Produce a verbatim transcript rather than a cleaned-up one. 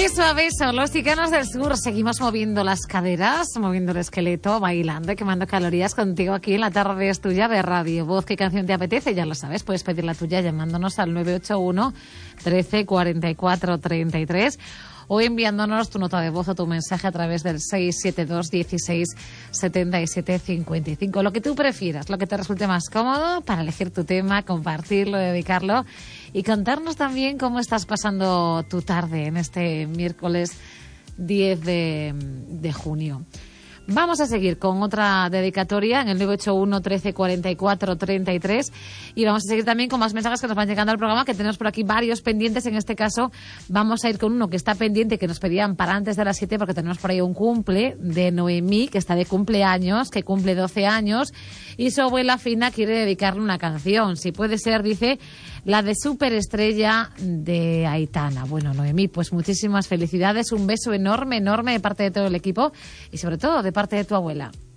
suave son los Chicanos del Sur. Seguimos moviendo las caderas, moviendo el esqueleto, bailando y quemando calorías contigo aquí en La Tarde es Tuya de Radio Voz. ¿Qué canción te apetece? Ya lo sabes, puedes pedir la tuya llamándonos al nueve ocho uno, trece, cuarenta y cuatro, treinta y tres o enviándonos tu nota de voz o tu mensaje a través del seis siete dos, dieciséis, setenta y siete, cincuenta y cinco. Lo que tú prefieras, lo que te resulte más cómodo para elegir tu tema, compartirlo, dedicarlo y contarnos también cómo estás pasando tu tarde en este miércoles diez de, de junio. Vamos a seguir con otra dedicatoria en el nueve ocho uno, trece, cuarenta y cuatro, treinta y tres y vamos a seguir también con más mensajes que nos van llegando al programa, que tenemos por aquí varios pendientes. En este caso vamos a ir con uno que está pendiente, que nos pedían para antes de las siete, porque tenemos por ahí un cumple de Noemí, que está de cumpleaños, que cumple doce años y su abuela Fina quiere dedicarle una canción. Si puede ser, dice, la de Superestrella de Aitana. Bueno, Noemí, pues muchísimas felicidades, un beso enorme, enorme de parte de todo el equipo y sobre todo de parte de tu abuela.